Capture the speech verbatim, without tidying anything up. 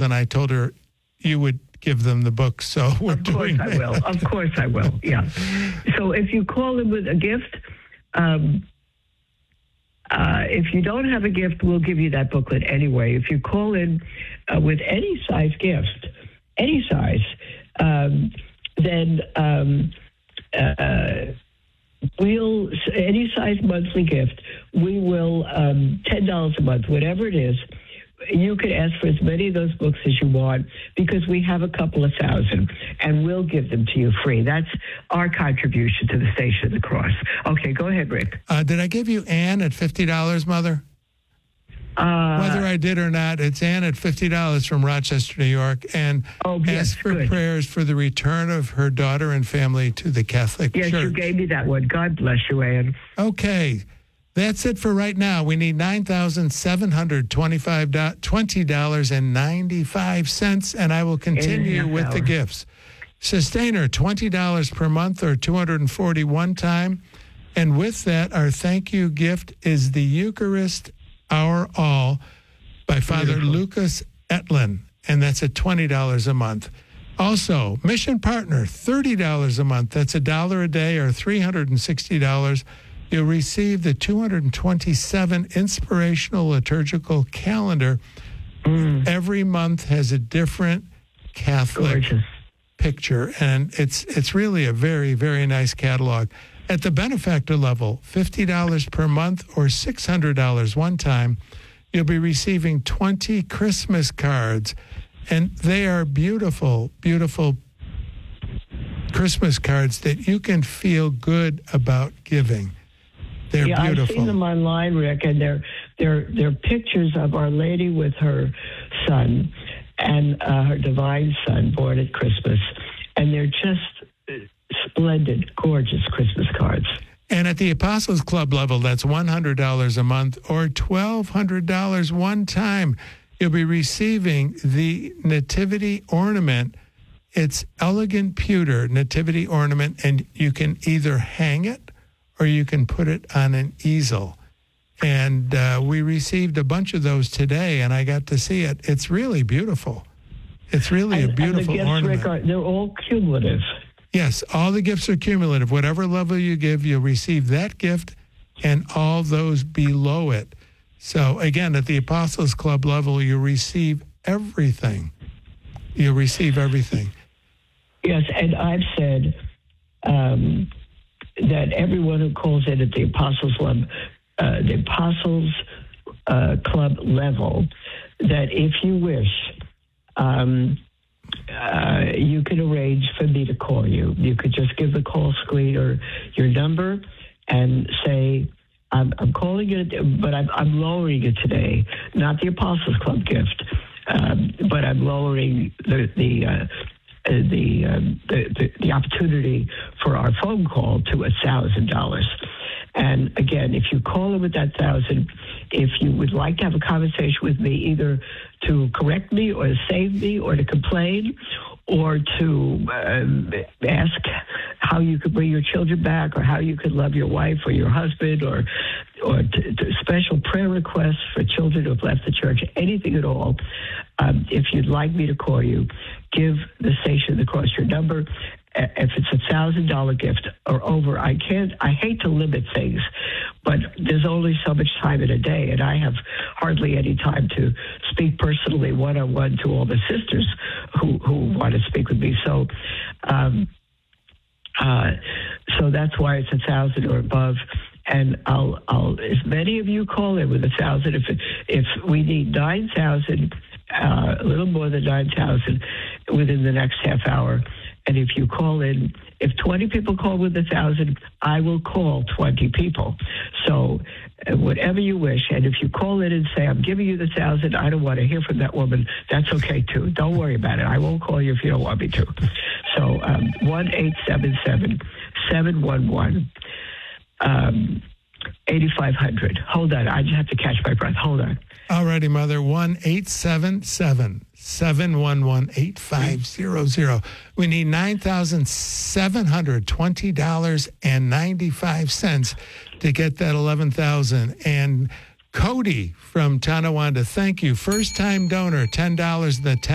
and I told her you would give them the book. So we're Of course doing I that. will. Of course I will. Yeah. So if you call in with a gift, um, uh, if you don't have a gift, we'll give you that booklet anyway. If you call in uh, with any size gift, any size, um, then um, uh, we'll, any size monthly gift, we will, um, ten dollars a month, whatever it is, you can ask for as many of those books as you want because we have a couple of thousand and we'll give them to you free. That's our contribution to the Station of the Cross. Okay, go ahead, Rick. Uh, did I give you Ann at fifty dollars, Mother? Uh, Whether I did or not, it's Ann at fifty dollars from Rochester, New York, and Oh, yes, asked for good. prayers for the return of her daughter and family to the Catholic yes, Church. you gave me that one. God bless you, Ann. Okay. That's it for right now. We need nine thousand seven hundred twenty dollars and ninety-five cents, and I will continue half with the hour. gifts. Sustainer, twenty dollars per month or two hundred forty dollars one time. And with that, our thank you gift is the Eucharist Our All by Father Beautiful. Lucas Etlin, and that's at twenty dollars a month. Also, Mission Partner, thirty dollars a month. That's a dollar a day or three hundred sixty dollars. You'll receive the two hundred twenty-seven Inspirational Liturgical Calendar. Mm. Every month has a different Catholic Gorgeous. picture, and it's it's really a very, very nice catalog. At the benefactor level, fifty dollars per month or six hundred dollars one time, you'll be receiving twenty Christmas cards, and they are beautiful, beautiful Christmas cards that you can feel good about giving. They're yeah, beautiful. I've seen them online, Rick, and they're they're they're pictures of Our Lady with her son and uh, her divine son born at Christmas, and they're just uh, splendid, gorgeous Christmas cards. And at the Apostles Club level, that's one hundred dollars a month or twelve hundred dollars one time. You'll be receiving the Nativity Ornament. It's elegant pewter Nativity Ornament, and you can either hang it or you can put it on an easel. And uh, we received a bunch of those today, and I got to see it. It's really beautiful. It's really and, a beautiful and the gifts, ornament. Rick, are, they're all cumulative. Yes, all the gifts are cumulative. Whatever level you give, you'll receive that gift and all those below it. So, again, at the Apostles Club level, you receive everything. You receive everything. Yes, and I've said um, that everyone who calls in at the Apostles Club, uh, the Apostles uh, Club level, that if you wish, um, uh, you can arrange for me to call you. You could just give the call screen or your number and say, I'm, I'm calling it, but I'm, I'm lowering it today, not the Apostles Club gift, um, but I'm lowering the the, uh, the, um, the the the opportunity for our phone call to a thousand dollars. And again, if you call in with that thousand, if you would like to have a conversation with me, either to correct me or to save me or to complain or to um, ask how you could bring your children back or how you could love your wife or your husband or or to, to special prayer requests for children who have left the church, anything at all, um, if you'd like me to call you, give the Station of the Cross your number. If it's a thousand dollar gift or over, I can't, I hate to limit things, but there's only so much time in a day, and I have hardly any time to speak personally one on one to all the sisters who, who want to speak with me. So, um, uh, so that's why it's a thousand or above. And I'll, I'll, as many of you call in with a thousand, if, if we need nine thousand, uh, a little more than nine thousand within the next half hour. And if you call in, if twenty people call with a thousand, I will call twenty people. So uh, whatever you wish. And if you call in and say, I'm giving you the thousand, I don't want to hear from that woman, that's okay too. Don't worry about it. I won't call you if you don't want me to. So um, one eight seven seven, seven one one, um, eighty-five hundred. Hold on. I just have to catch my breath. Hold on. All righty, Mother. one eight seven seven, seven one one, eight five zero zero. We need nine thousand seven hundred twenty dollars and ninety-five cents to get that eleven thousand dollars. And Cody from Tonawanda, thank you. First-time donor, ten dollars. The